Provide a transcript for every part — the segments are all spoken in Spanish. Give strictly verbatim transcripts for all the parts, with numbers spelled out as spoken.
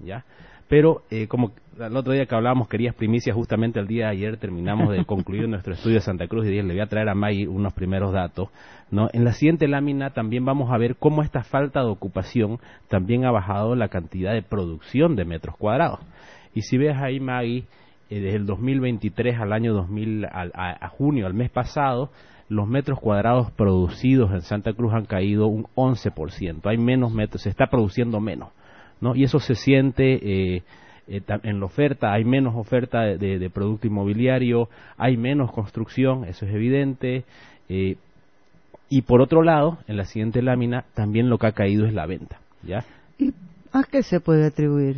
¿ya? Pero, eh, como el otro día que hablábamos, querías primicias, justamente el día de ayer terminamos de concluir nuestro estudio de Santa Cruz y dije, le voy a traer a Maggie unos primeros datos, ¿no? En la siguiente lámina también vamos a ver cómo esta falta de ocupación también ha bajado la cantidad de producción de metros cuadrados. Y si ves ahí, Maggie, eh, desde el dos mil veintitrés al año dos mil, a, a, a junio, al mes pasado, los metros cuadrados producidos en Santa Cruz han caído un once por ciento. Hay menos metros, se está produciendo menos, ¿no? Y eso se siente eh, eh, en la oferta, hay menos oferta de, de, de producto inmobiliario, hay menos construcción, eso es evidente. Eh, y por otro lado, en la siguiente lámina, también lo que ha caído es la venta, ¿ya? ¿Y a qué se puede atribuir?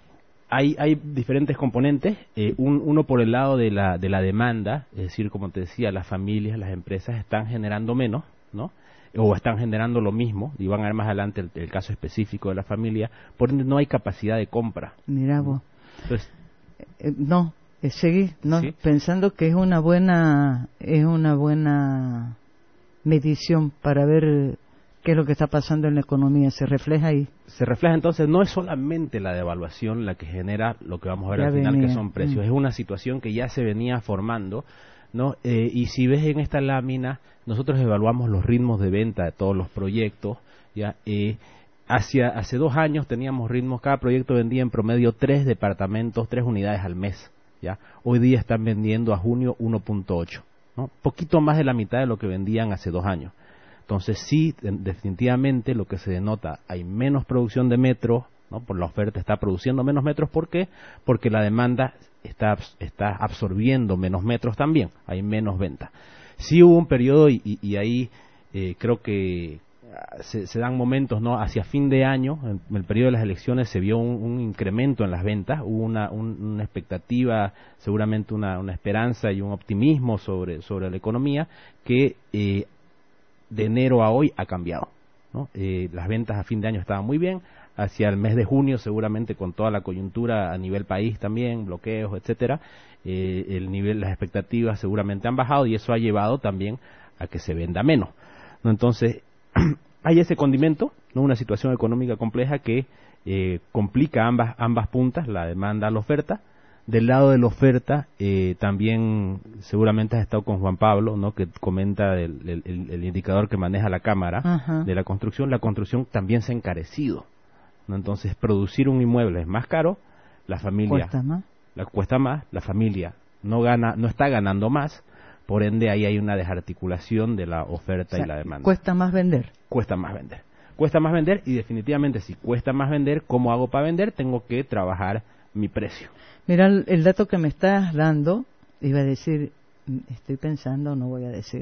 Hay, hay diferentes componentes, eh, un, uno por el lado de la, de la demanda, es decir, como te decía, las familias, las empresas están generando menos, ¿no? O están generando lo mismo, y van a ver más adelante el, el caso específico de la familia, por ende no hay capacidad de compra. Mira vos. Entonces, eh, no, eh, seguí, no, ¿sí? Pensando que es una buena, es una buena medición para ver qué es lo que está pasando en la economía, se refleja ahí. Se refleja entonces, no es solamente la devaluación la que genera lo que vamos a ver Ya al final, venía. que son precios, Mm. es una situación que ya se venía formando, ¿no? Eh, y si ves en esta lámina, nosotros evaluamos los ritmos de venta de todos los proyectos, ¿ya? Eh, hacia, hace dos años teníamos ritmos, cada proyecto vendía en promedio tres departamentos, tres unidades al mes, ¿ya? Hoy día están vendiendo a junio uno punto ocho, ¿no? Poquito más de la mitad de lo que vendían hace dos años. Entonces sí, definitivamente lo que se denota, hay menos producción de metros, ¿no? Por la oferta está produciendo menos metros, ¿por qué? Porque la demanda está, está absorbiendo menos metros también, hay menos venta. Sí hubo un periodo, y, y, y ahí eh, creo que se, se dan momentos, ¿no? Hacia fin de año, en el periodo de las elecciones, se vio un, un incremento en las ventas, hubo una, un, una expectativa, seguramente una, una esperanza y un optimismo sobre, sobre la economía, que eh, de enero a hoy ha cambiado, ¿no? Eh, las ventas a fin de año estaban muy bien, hacia el mes de junio seguramente con toda la coyuntura a nivel país también, bloqueos, etcétera, eh, el nivel, las expectativas seguramente han bajado y eso ha llevado también a que se venda menos, ¿no? Entonces hay ese condimento, ¿no? Una situación económica compleja que eh, complica ambas ambas puntas, la demanda a la oferta. Del lado de la oferta, eh, también seguramente has estado con Juan Pablo, ¿no? Que comenta el, el, el indicador que maneja la Cámara. Ajá. De la construcción. La construcción también se ha encarecido, ¿no? Entonces, producir un inmueble es más caro, la familia cuesta más, la, cuesta más, la familia no gana, no está ganando más, por ende ahí hay una desarticulación de la oferta, o sea, y la demanda. Cuesta más vender. Cuesta más vender. Cuesta más vender y definitivamente si cuesta más vender, ¿cómo hago para vender? Tengo que trabajar mi precio. Mira, el, el dato que me estás dando, iba a decir, estoy pensando, no voy a decir,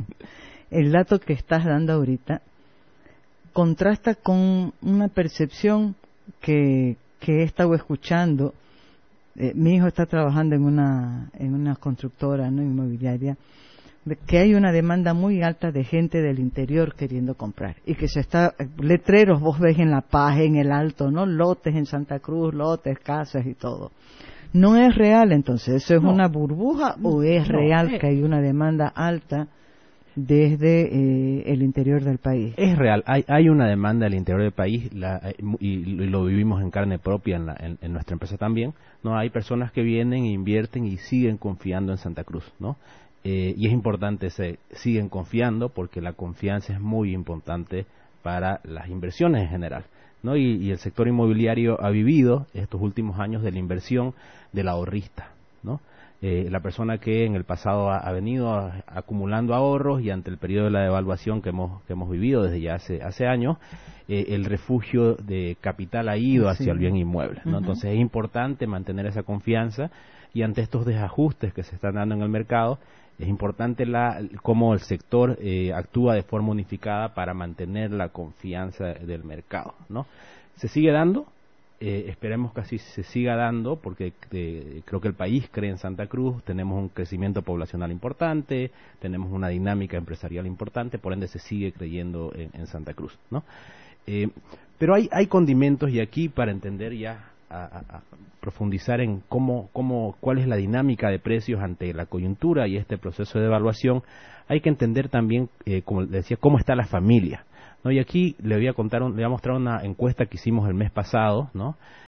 el dato que estás dando ahorita contrasta con una percepción que, que he estado escuchando. Eh, mi hijo está trabajando en una, en una constructora, no inmobiliaria, de que hay una demanda muy alta de gente del interior queriendo comprar y que se está, letreros vos ves en La Paz, en el Alto, ¿no? Lotes en Santa Cruz, lotes, casas y todo. ¿No es real entonces? ¿Eso es no. una burbuja o es no, real eh. que hay una demanda alta desde eh, el interior del país? Es real, hay, hay una demanda del interior del país la, y, y lo vivimos en carne propia en, la, en, en nuestra empresa también, ¿no? Hay personas que vienen, invierten y siguen confiando en Santa Cruz, ¿no? Eh, y es importante, se siguen confiando porque la confianza es muy importante para las inversiones en general, ¿no? Y, y el sector inmobiliario ha vivido estos últimos años de la inversión del ahorrista, ¿no? Eh, la persona que en el pasado ha, ha venido a, acumulando ahorros y ante el periodo de la devaluación que hemos que hemos vivido desde ya hace hace años, eh, el refugio de capital ha ido hacia sí. el bien inmueble, ¿no? Uh-huh. Entonces es importante mantener esa confianza y ante estos desajustes que se están dando en el mercado, es importante la, cómo el sector eh, actúa de forma unificada para mantener la confianza del mercado, ¿no? Se sigue dando, eh, esperemos que así se siga dando, porque eh, creo que el país cree en Santa Cruz, tenemos un crecimiento poblacional importante, tenemos una dinámica empresarial importante, por ende se sigue creyendo en, en Santa Cruz, ¿no? Eh, pero hay, hay condimentos, y aquí para entender ya A, a, a profundizar en cómo, cómo, cuál es la dinámica de precios ante la coyuntura y este proceso de evaluación, hay que entender también, eh, como decía, cómo está la familia, ¿no? Y aquí le voy a contar, un, le voy a mostrar una encuesta que hicimos el mes pasado, ¿no?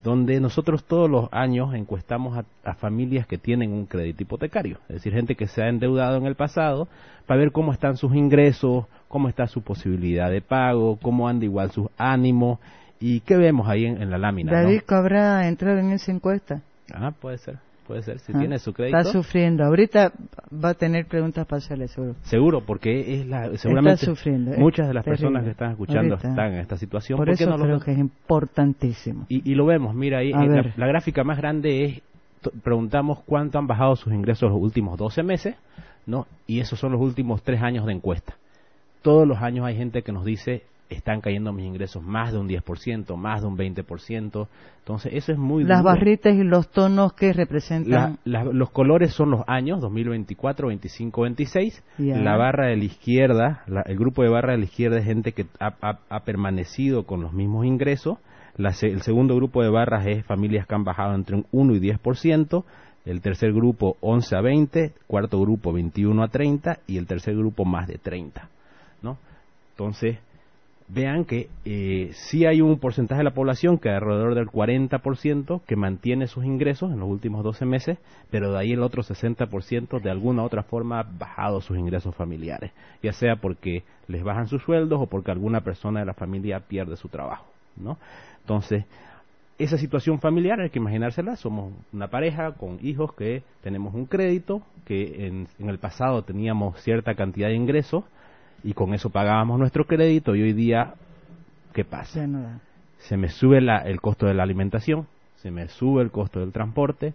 donde nosotros todos los años encuestamos a, a familias que tienen un crédito hipotecario, es decir, gente que se ha endeudado en el pasado, para ver cómo están sus ingresos, cómo está su posibilidad de pago, cómo anda igual sus ánimos, y qué vemos ahí en, en la lámina. David, ¿no? ¿habrá entrado en esa encuesta? Ah, puede ser, puede ser, si ah, tiene su crédito. Está sufriendo, ahorita va a tener preguntas para hacerle, seguro. Seguro, porque es la, seguramente está sufriendo, muchas de las terrible. personas que están escuchando ahorita. están en esta situación. Por ¿Por qué eso no lo creo ven? que es importantísimo. Y, y lo vemos, mira ahí, A en la, ver. la gráfica más grande es, t- preguntamos cuánto han bajado sus ingresos los últimos doce meses, ¿no? Y esos son los últimos tres años de encuesta. Todos los años hay gente que nos dice, están cayendo mis ingresos más de un diez por ciento, más de un veinte por ciento, entonces eso es muy Las duro. barritas y los tonos que representan... La, la, los colores son los años, dos mil veinticuatro, veinticinco, veintiséis. Ya. La barra de la izquierda, la, el grupo de barra de la izquierda es gente que ha, ha, ha permanecido con los mismos ingresos. La, el segundo grupo de barras es familias que han bajado entre un uno y diez por ciento. El tercer grupo once a veinte, cuarto grupo veintiuno a treinta y el tercer grupo más de treinta, ¿no? Entonces, vean que eh, sí hay un porcentaje de la población que alrededor del cuarenta por ciento que mantiene sus ingresos en los últimos doce meses, pero de ahí el otro sesenta por ciento de alguna u otra forma ha bajado sus ingresos familiares, ya sea porque les bajan sus sueldos o porque alguna persona de la familia pierde su trabajo, ¿no? Entonces, esa situación familiar hay que imaginársela, somos una pareja con hijos que tenemos un crédito, que en, en el pasado teníamos cierta cantidad de ingresos, y con eso pagábamos nuestro crédito, y hoy día, ¿qué pasa? Ya no da. Se me sube la, el costo de la alimentación, se me sube el costo del transporte,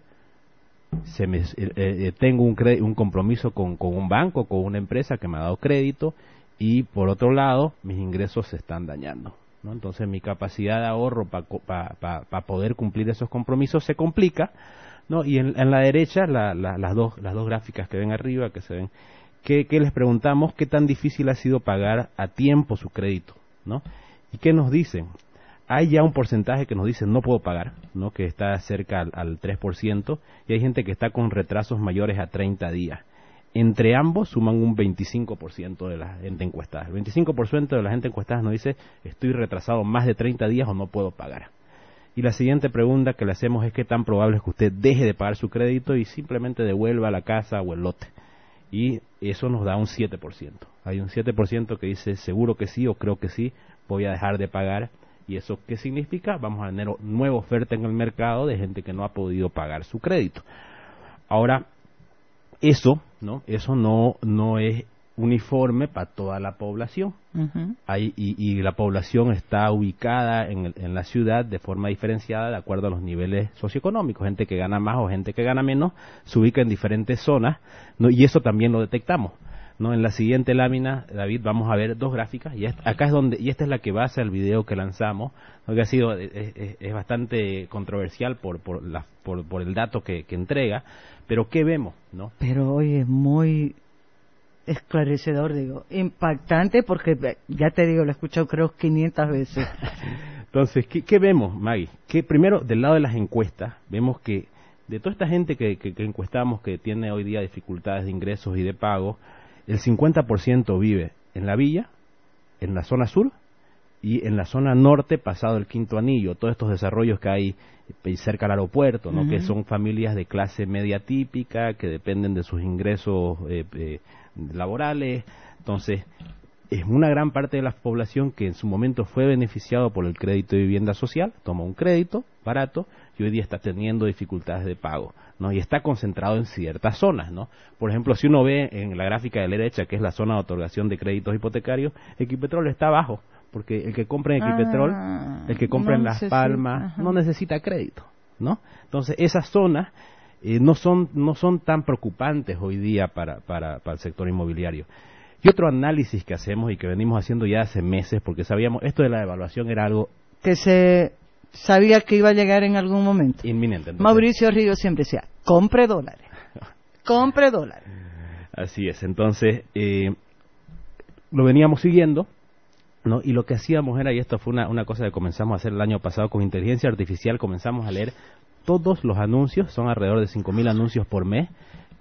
se me, eh, eh, tengo un, cre- un compromiso con, con un banco, con una empresa que me ha dado crédito, y por otro lado, mis ingresos se están dañando, ¿no? Entonces mi capacidad de ahorro para pa, pa, pa poder cumplir esos compromisos se complica, ¿no? Y en, en la derecha, la, la, las, dos, las dos gráficas que ven arriba, que se ven... Que, que les preguntamos qué tan difícil ha sido pagar a tiempo su crédito, ¿no? ¿Y qué nos dicen? Hay ya un porcentaje que nos dice no puedo pagar, ¿no? Que está cerca al, al tres por ciento, y hay gente que está con retrasos mayores a treinta días. Entre ambos suman un veinticinco por ciento de la gente encuestada. El veinticinco por ciento de la gente encuestada nos dice estoy retrasado más de treinta días o no puedo pagar. Y la siguiente pregunta que le hacemos es qué tan probable es que usted deje de pagar su crédito y simplemente devuelva la casa o el lote. Y eso nos da un siete por ciento. Hay un siete por ciento que dice seguro que sí o creo que sí, voy a dejar de pagar. ¿Y eso qué significa? Vamos a tener nueva oferta en el mercado de gente que no ha podido pagar su crédito. Ahora, eso, ¿no? Eso no, no es uniforme para toda la población. Uh-huh. Hay, y, y la población está ubicada en, en la ciudad de forma diferenciada de acuerdo a los niveles socioeconómicos. Gente que gana más o gente que gana menos se ubica en diferentes zonas, ¿no? Y eso también lo detectamos, ¿no? En la siguiente lámina, David, vamos a ver dos gráficas, y esta, acá es donde, y esta es la que basa el video que lanzamos, ¿no? Que ha sido, es, es, es bastante controversial por, por, la, por, por el dato que, que entrega, pero ¿qué vemos, no? Pero hoy es muy esclarecedor, digo, impactante, porque ya te digo, lo he escuchado creo quinientas veces. Entonces, ¿qué, qué vemos, Maggie? Que primero, del lado de las encuestas, vemos que de toda esta gente que, que, que encuestamos que tiene hoy día dificultades de ingresos y de pago, el cincuenta por ciento vive en la villa, en la zona sur y en la zona norte pasado el quinto anillo, todos estos desarrollos que hay cerca al aeropuerto, ¿no? Uh-huh. Que son familias de clase media típica, que dependen de sus ingresos eh, eh, laborales. Entonces, es una gran parte de la población que en su momento fue beneficiado por el crédito de vivienda social, tomó un crédito barato y hoy día está teniendo dificultades de pago, ¿no? Y está concentrado en ciertas zonas, ¿no? Por ejemplo, si uno ve en la gráfica de la derecha, que es la zona de otorgación de créditos hipotecarios, Equipetrol está abajo, porque el que compra en Equipetrol, ah, el que compra no en Las necesita, Palmas, ajá. no necesita crédito, ¿no? Entonces, esas zonas eh, no son no son tan preocupantes hoy día para, para, para el sector inmobiliario. Y otro análisis que hacemos y que venimos haciendo ya hace meses, porque sabíamos, esto de la evaluación era algo que se sabía que iba a llegar en algún momento. Inminente. Entonces. Mauricio Ríos siempre decía, compre dólares, compre dólares. Así es, entonces eh, lo veníamos siguiendo, ¿no? Y lo que hacíamos era, y esto fue una, una cosa que comenzamos a hacer el año pasado con inteligencia artificial, comenzamos a leer todos los anuncios, son alrededor de cinco mil anuncios por mes,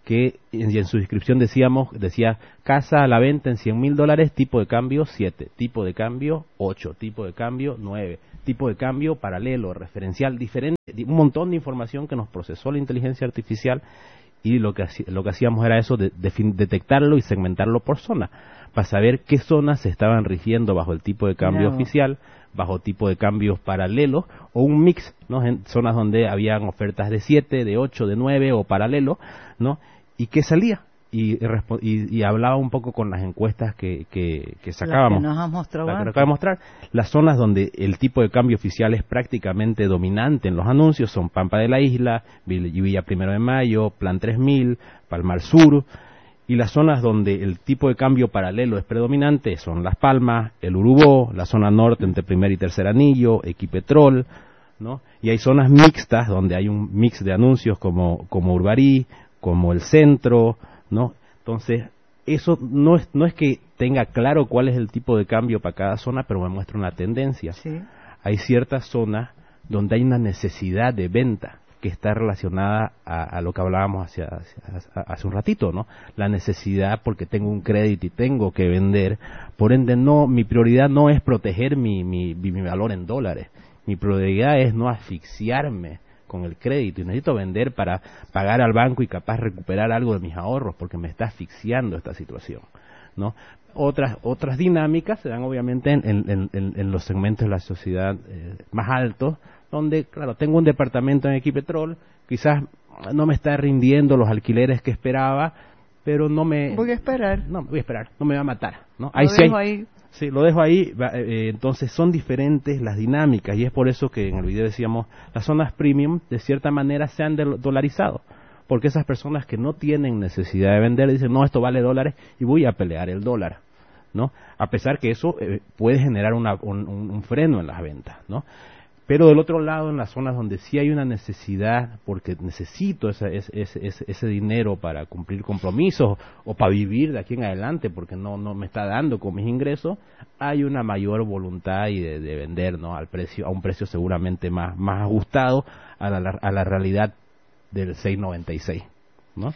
que en, en su descripción decíamos, decía casa a la venta en cien mil dólares, tipo de cambio siete, tipo de cambio ocho, tipo de cambio nueve, tipo de cambio paralelo, referencial, diferente, un montón de información que nos procesó la inteligencia artificial, y lo que, lo que hacíamos era eso, de, de, detectarlo y segmentarlo por zona, para saber qué zonas se estaban rigiendo bajo el tipo de cambio no. oficial, bajo tipo de cambios paralelos, o un mix, ¿no? En zonas donde habían ofertas de siete, de ocho, de nueve o paralelo, ¿no? Y qué salía, y, y, y hablaba un poco con las encuestas que, que, que sacábamos. La que nos has mostrado la que nos acaba de mostrar. Las zonas donde el tipo de cambio oficial es prácticamente dominante en los anuncios son Pampa de la Isla, Villa Primero de Mayo, Plan tres mil, Palmar Sur. Y las zonas donde el tipo de cambio paralelo es predominante son Las Palmas, el Urubó, la zona norte entre primer y tercer anillo, Equipetrol, ¿no? Y hay zonas mixtas donde hay un mix de anuncios como, como Urbarí, como el centro, ¿no? Entonces, eso no es, no es que tenga claro cuál es el tipo de cambio para cada zona, pero me muestra una tendencia. Sí. Hay ciertas zonas donde hay una necesidad de venta que está relacionada a, a lo que hablábamos hace, hace, hace un ratito, ¿no? La necesidad porque tengo un crédito y tengo que vender, por ende no, mi prioridad no es proteger mi, mi, mi valor en dólares, mi prioridad es no asfixiarme con el crédito y necesito vender para pagar al banco y capaz recuperar algo de mis ahorros porque me está asfixiando esta situación, ¿no? Otras otras dinámicas se dan obviamente en, en, en, en los segmentos de la sociedad eh, más altos, donde, claro, tengo un departamento en Equipetrol, quizás no me está rindiendo los alquileres que esperaba, pero no me... Voy a esperar. No, voy a esperar, no me va a matar, ¿no? Lo ahí dejo hay, ahí. Sí, lo dejo ahí, eh, entonces son diferentes las dinámicas, y es por eso que en el video decíamos, las zonas premium, de cierta manera, se han dolarizado, porque esas personas que no tienen necesidad de vender, dicen, no, esto vale dólares, y voy a pelear el dólar, ¿no? A pesar que eso eh, puede generar una, un, un freno en las ventas, ¿no? Pero del otro lado, en las zonas donde sí hay una necesidad, porque necesito ese, ese, ese, ese dinero para cumplir compromisos o para vivir de aquí en adelante, porque no no me está dando con mis ingresos, hay una mayor voluntad y de, de vender, ¿no? Al precio, a un precio seguramente más más ajustado a la, a la realidad del seis noventa y seis, ¿no?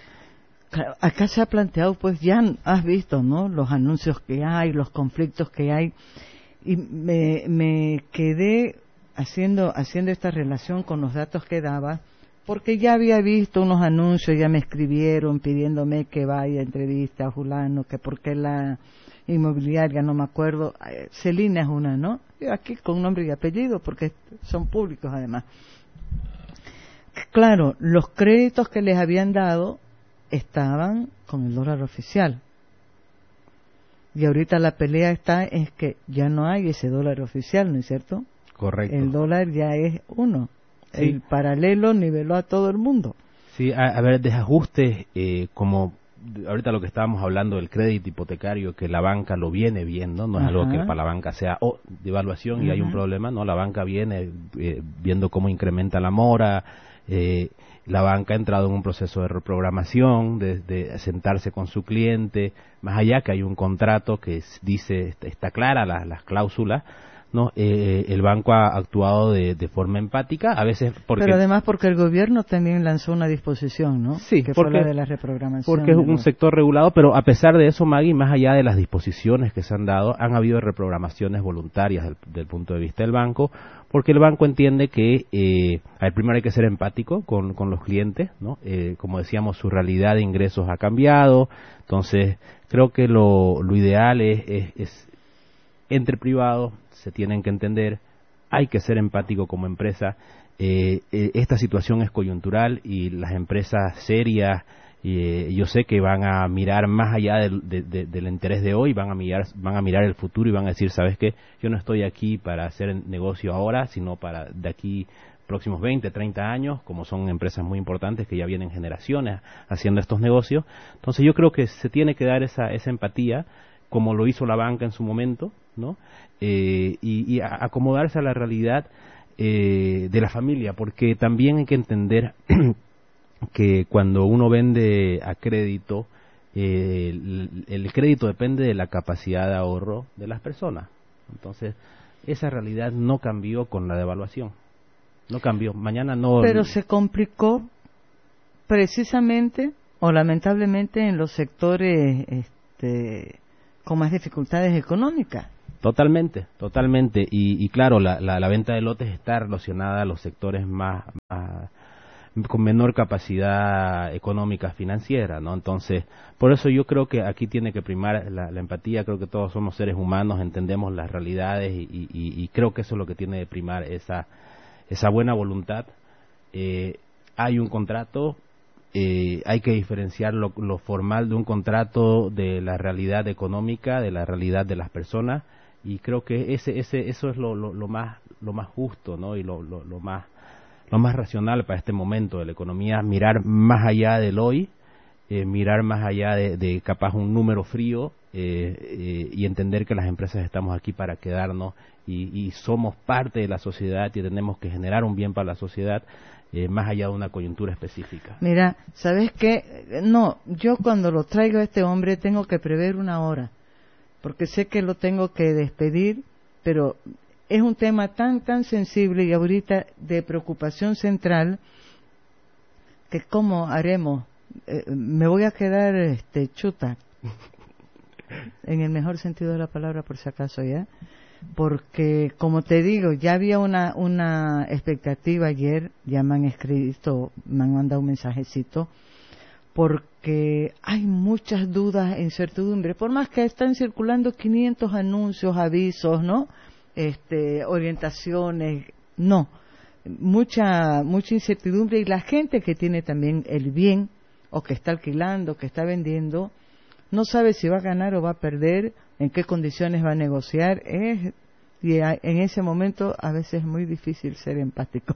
Acá se ha planteado, pues ya has visto, ¿no? Los anuncios que hay, los conflictos que hay, y me, me quedé haciendo haciendo esta relación con los datos que daba, porque ya había visto unos anuncios, ya me escribieron pidiéndome que vaya a entrevista a fulano, que porque la inmobiliaria, no me acuerdo, Celina es una, ¿no? Aquí con nombre y apellido, porque son públicos además. Claro, los créditos que les habían dado estaban con el dólar oficial. Y ahorita la pelea está es que ya no hay ese dólar oficial, ¿no es cierto? Correcto. El dólar ya es uno. Sí. El paralelo niveló a todo el mundo. Sí, a, a ver, desajustes, eh, como ahorita lo que estábamos hablando del crédito hipotecario, que la banca lo viene viendo, no es Ajá. algo que para la banca sea oh, devaluación y Ajá. hay un problema, no, la banca viene eh, viendo cómo incrementa la mora, eh, la banca ha entrado en un proceso de reprogramación, de, de sentarse con su cliente, más allá que hay un contrato que dice, está clara las, las cláusulas, no, eh, el banco ha actuado de, de forma empática, a veces porque... Pero además porque el gobierno también lanzó una disposición, ¿no? Sí, que porque, fue la de la reprogramación. Porque es un ¿no? sector regulado, pero a pesar de eso, Maggie, más allá de las disposiciones que se han dado, han habido reprogramaciones voluntarias del, del punto de vista del banco, porque el banco entiende que, eh, al primero hay que ser empático con, con los clientes, ¿no? Eh, como decíamos, su realidad de ingresos ha cambiado, entonces creo que lo, lo ideal es, es, es entre privados, se tienen que entender, hay que ser empático como empresa, eh, eh, esta situación es coyuntural y las empresas serias, eh, yo sé que van a mirar más allá del, de, de, del interés de hoy, van a mirar van a mirar el futuro y van a decir, ¿sabes qué? Yo no estoy aquí para hacer negocio ahora, sino para de aquí próximos veinte, treinta años, como son empresas muy importantes que ya vienen generaciones haciendo estos negocios. Entonces yo creo que se tiene que dar esa, esa empatía, como lo hizo la banca en su momento, ¿no? Eh, y, y a acomodarse a la realidad eh, de la familia, porque también hay que entender que cuando uno vende a crédito, eh, el, el crédito depende de la capacidad de ahorro de las personas. Entonces, esa realidad no cambió con la devaluación. No cambió. Mañana no... Pero se complicó precisamente o lamentablemente en los sectores este, con más dificultades económicas. Totalmente, totalmente. Y, y claro, la, la, la venta de lotes está relacionada a los sectores más, más con menor capacidad económica financiera, ¿no? Entonces, por eso yo creo que aquí tiene que primar la, la empatía. Creo que todos somos seres humanos, entendemos las realidades y, y, y creo que eso es lo que tiene que primar, esa, esa buena voluntad. Eh, hay un contrato, eh, hay que diferenciar lo, lo formal de un contrato de la realidad económica, de la realidad de las personas, y creo que ese, ese, eso es lo, lo, lo más, lo más justo, ¿no? Y lo, lo, lo más lo más racional para este momento de la economía, mirar más allá del hoy, eh, mirar más allá de, de capaz un número frío eh, eh, y entender que las empresas estamos aquí para quedarnos y, y somos parte de la sociedad y tenemos que generar un bien para la sociedad eh, más allá de una coyuntura específica. Mira, ¿sabes qué? No, yo cuando lo traigo a este hombre tengo que prever una hora, porque sé que lo tengo que despedir, pero es un tema tan, tan sensible y ahorita de preocupación central que cómo haremos. Eh, me voy a quedar este, chuta, en el mejor sentido de la palabra por si acaso, ¿ya? Porque, como te digo, ya había una, una expectativa ayer, ya me han escrito, me han mandado un mensajecito, porque hay muchas dudas e incertidumbres, por más que están circulando quinientos anuncios, avisos, ¿no? Este, orientaciones, no, mucha mucha incertidumbre, y la gente que tiene también el bien o que está alquilando, que está vendiendo, no sabe si va a ganar o va a perder, en qué condiciones va a negociar, es, y a, en ese momento a veces es muy difícil ser empático.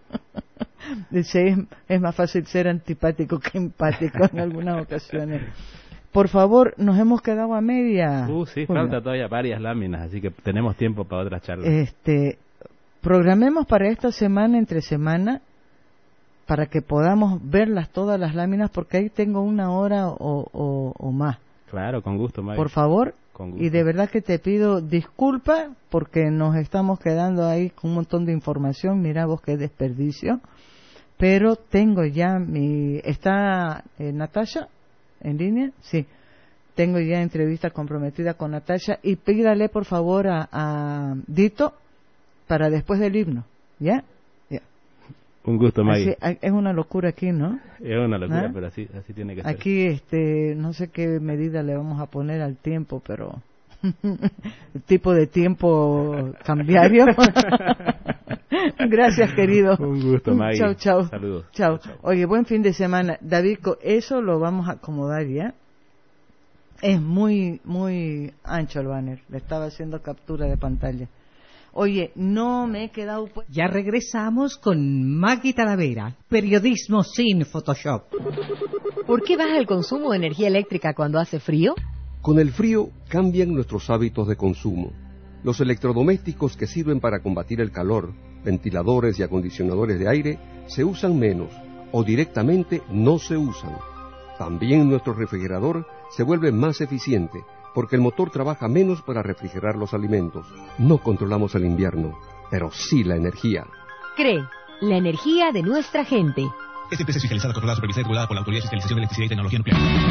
es, es más fácil ser antipático que empático en algunas ocasiones. Por favor, nos hemos quedado a media. Uh, sí, Julio. Falta todavía varias láminas, así que tenemos tiempo para otras charlas. Este, programemos para esta semana, entre semana, para que podamos verlas todas las láminas, porque ahí tengo una hora o, o, o más. Claro, con gusto, Maggie. Por favor, con gusto. Y de verdad que te pido disculpa, porque nos estamos quedando ahí con un montón de información, mira vos qué desperdicio, pero tengo ya mi... ¿Está eh, Natasha en línea? Sí. Tengo ya entrevista comprometida con Natasha, y pídale por favor a, a Dito para después del himno, ¿ya? Ya. Un gusto, Maggie. Así, es una locura aquí, ¿no? Es una locura, ¿Ah? pero así, así tiene que ser. Aquí, este, no sé qué medida le vamos a poner al tiempo, pero el tipo de tiempo cambiario. Gracias, querido. Un gusto, Maggie. Chao, chao. Saludos. Chao. Chao. Oye, buen fin de semana. Davico, eso lo vamos a acomodar ya. Es muy, muy ancho el banner. Le estaba haciendo captura de pantalla. Oye, no me he quedado... Pu- ya regresamos con Maggie Talavera, periodismo sin Photoshop. ¿Por qué baja el consumo de energía eléctrica cuando hace frío? Con el frío cambian nuestros hábitos de consumo. Los electrodomésticos que sirven para combatir el calor, ventiladores y acondicionadores de aire, se usan menos o directamente no se usan. También nuestro refrigerador se vuelve más eficiente, porque el motor trabaja menos para refrigerar los alimentos. No controlamos el invierno, pero sí la energía. C R E E, la energía de nuestra gente. Esta empresa es fiscalizada, controlada, supervisada y regulada por la Autoridad de Fiscalización de Electricidad y Tecnología Nuclear.